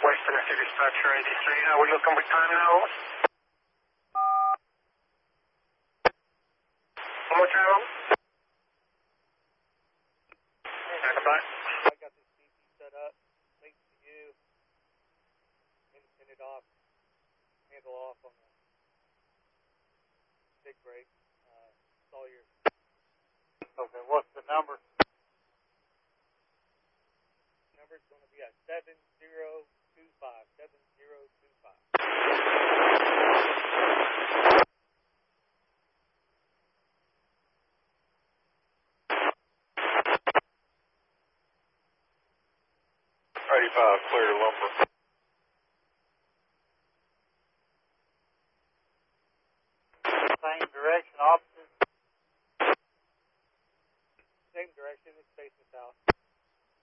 West Tennessee Dispatcher 83. How are we looking with time now? One more time. Standby. I got this CP set up, linked to you, independent off, handle off on the big brake. It's all yours. Okay, what's the number? Number's going to be at 7025. 7025. Clear lumber. Same direction, opposite? Same direction, it's facing south.